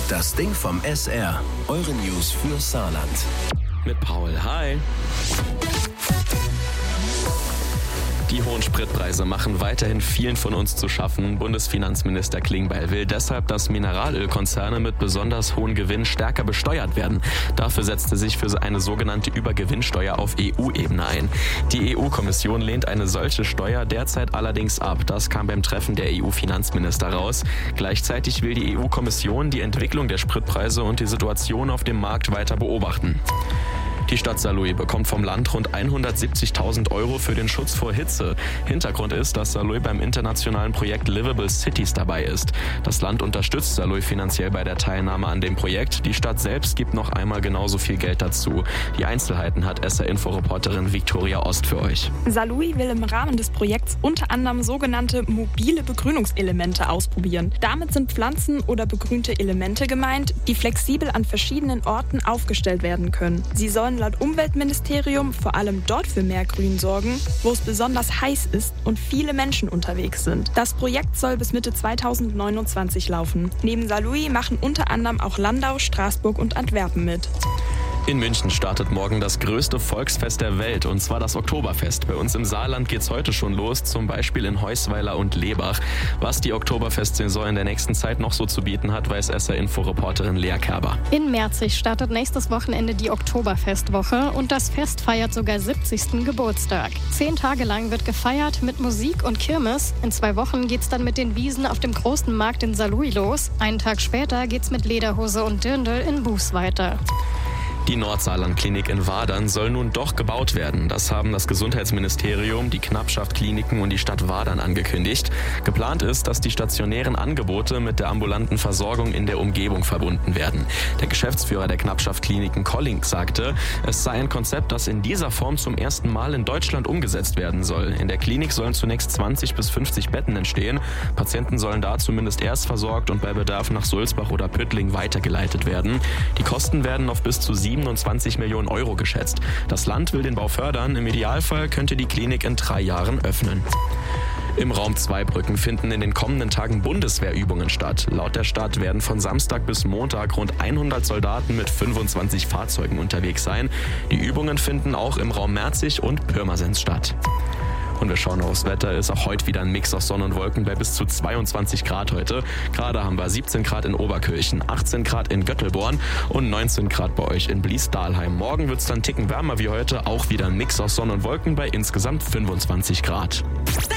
Das Ding vom SR. Eure News für Saarland. Mit Paul. Hi. Die hohen Spritpreise machen weiterhin vielen von uns zu schaffen. Bundesfinanzminister Klingbeil will deshalb, dass Mineralölkonzerne mit besonders hohen Gewinn stärker besteuert werden. Dafür setzt er sich für eine sogenannte Übergewinnsteuer auf EU-Ebene ein. Die EU-Kommission lehnt eine solche Steuer derzeit allerdings ab. Das kam beim Treffen der EU-Finanzminister raus. Gleichzeitig will die EU-Kommission die Entwicklung der Spritpreise und die Situation auf dem Markt weiter beobachten. Die Stadt Saarlouis bekommt vom Land rund 170.000 € für den Schutz vor Hitze. Hintergrund ist, dass Saarlouis beim internationalen Projekt Livable Cities dabei ist. Das Land unterstützt Saarlouis finanziell bei der Teilnahme an dem Projekt. Die Stadt selbst gibt noch einmal genauso viel Geld dazu. Die Einzelheiten hat SR-Info-Reporterin Viktoria Ost für euch. Saarlouis will im Rahmen des Projekts unter anderem sogenannte mobile Begrünungselemente ausprobieren. Damit sind Pflanzen oder begrünte Elemente gemeint, die flexibel an verschiedenen Orten aufgestellt werden können. Sie sollen laut Umweltministerium vor allem dort für mehr Grün sorgen, wo es besonders heiß ist und viele Menschen unterwegs sind. Das Projekt soll bis Mitte 2029 laufen. Neben Saarlouis machen unter anderem auch Landau, Straßburg und Antwerpen mit. In München startet morgen das größte Volksfest der Welt, und zwar das Oktoberfest. Bei uns im Saarland geht's heute schon los, zum Beispiel in Heusweiler und Lebach. Was die Oktoberfestsaison in der nächsten Zeit noch so zu bieten hat, weiß SR-Info-Reporterin Lea Kerber. In Merzig startet nächstes Wochenende die Oktoberfestwoche und das Fest feiert sogar 70. Geburtstag. 10 Tage lang wird gefeiert mit Musik und Kirmes. In 2 Wochen geht's dann mit den Wiesen auf dem großen Markt in Saarlouis los. Einen Tag später geht's mit Lederhose und Dirndl in Buß weiter. Die Nordsaarland-Klinik in Wadern soll nun doch gebaut werden. Das haben das Gesundheitsministerium, die Knappschaft Kliniken und die Stadt Wadern angekündigt. Geplant ist, dass die stationären Angebote mit der ambulanten Versorgung in der Umgebung verbunden werden. Der Geschäftsführer der Knappschaft Kliniken Colling sagte, es sei ein Konzept, das in dieser Form zum ersten Mal in Deutschland umgesetzt werden soll. In der Klinik sollen zunächst 20 bis 50 Betten entstehen. Patienten sollen da zumindest erst versorgt und bei Bedarf nach Sulzbach oder Püttling weitergeleitet werden. Die Kosten werden auf bis zu 27 Millionen € geschätzt. Das Land will den Bau fördern. Im Idealfall könnte die Klinik in 3 Jahren öffnen. Im Raum Zweibrücken finden in den kommenden Tagen Bundeswehrübungen statt. Laut der Stadt werden von Samstag bis Montag rund 100 Soldaten mit 25 Fahrzeugen unterwegs sein. Die Übungen finden auch im Raum Merzig und Pirmasens statt. Und wir schauen aufs Wetter. Ist auch heute wieder ein Mix aus Sonne und Wolken bei bis zu 22 Grad heute. Gerade haben wir 17 Grad in Oberkirchen, 18 Grad in Göttelborn und 19 Grad bei euch in Blies-Dahlheim. Morgen wird es dann einen Ticken wärmer wie heute. Auch wieder ein Mix aus Sonne und Wolken bei insgesamt 25 Grad. Das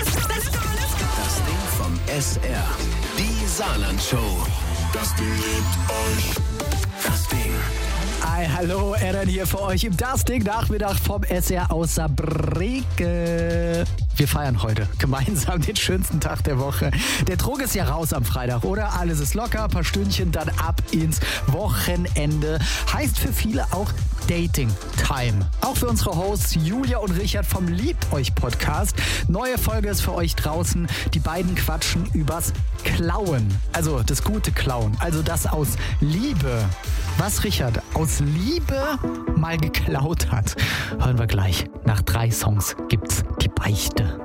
Ding vom SR. Die Saarland-Show. Das Ding liebt euch. Das Ding. Hi, hallo, Eren hier für euch im Das Ding Nachmittag vom SR aus Saarbrücken. Wir feiern heute gemeinsam den schönsten Tag der Woche. Der Druck ist ja raus am Freitag, oder? Alles ist locker, ein paar Stündchen, dann ab ins Wochenende. Heißt für viele auch Dating Time. Auch für unsere Hosts Julia und Richard vom Liebt euch Podcast. Neue Folge ist für euch draußen. Die beiden quatschen übers Klauen. Also das gute Klauen. Also das aus Liebe. Was Richard aus Liebe mal geklaut hat, hören wir gleich. Nach 3 Songs gibt's die Beichte.